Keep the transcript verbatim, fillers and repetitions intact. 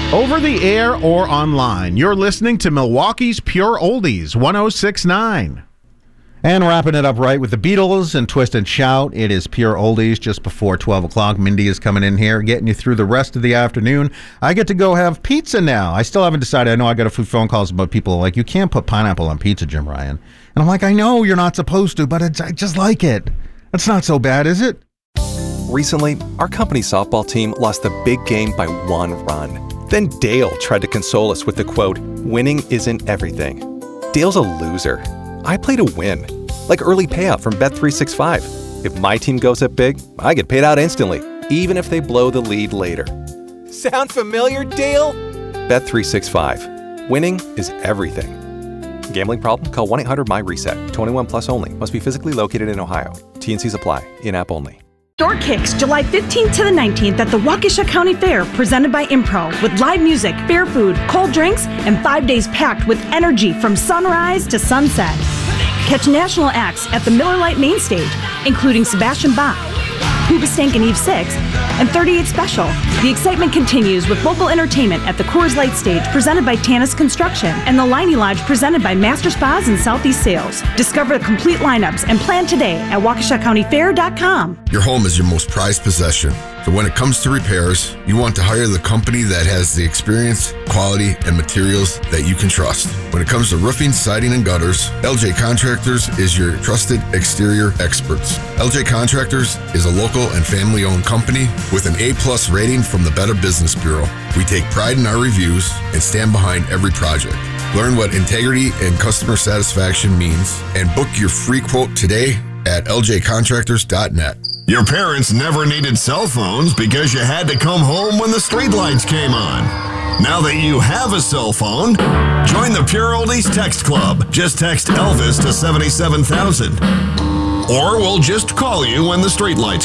Over the air or online, you're listening to Milwaukee's Pure Oldies, one oh six point nine. And wrapping it up right with the Beatles and Twist and Shout. It is Pure Oldies just before twelve o'clock. Mindy is coming in here, getting you through the rest of the afternoon. I get to go have pizza now. I still haven't decided. I know I got a few phone calls about people like, you can't put pineapple on pizza, Jim Ryan. And I'm like, I know you're not supposed to, but it's, I just like it. It's not so bad, is it? Recently, our company softball team lost the big game by one run. Then Dale tried to console us with the quote, "Winning isn't everything." Dale's a loser. I play to win. Like early payout from Bet three sixty-five. If my team goes up big, I get paid out instantly, even if they blow the lead later. Sound familiar, Dale? Bet three sixty-five. Winning is everything. Gambling problem? Call one eight hundred my reset. twenty-one plus only. Must be physically located in Ohio. T and Cs apply. In-app only. Door Kicks, July fifteenth to the nineteenth at the Waukesha County Fair, presented by Impro, with live music, fair food, cold drinks, and five days packed with energy from sunrise to sunset. Catch national acts at the Miller Lite main stage, including Sebastian Bach, Hoobastank and Eve Six, and thirty-eight Special. The excitement continues with local entertainment at the Coors Light stage, presented by Tanis Construction, and the Liney Lodge, presented by Master Spas and Southeast Sales. Discover the complete lineups and plan today at Waukesha County Fair dot com. Your home is your most prized possession. So when it comes to repairs, you want to hire the company that has the experience, quality, and materials that you can trust. When it comes to roofing, siding, and gutters, L J Contractors is your trusted exterior experts. L J Contractors is a local and family-owned company with an A plus rating from the Better Business Bureau. We take pride in our reviews and stand behind every project. Learn what integrity and customer satisfaction means and book your free quote today at L J contractors dot net. Your parents never needed cell phones because you had to come home when the streetlights came on. Now that you have a cell phone, join the Pure Oldies Text Club. Just text Elvis to seventy-seven thousand. Or we'll just call you when the streetlights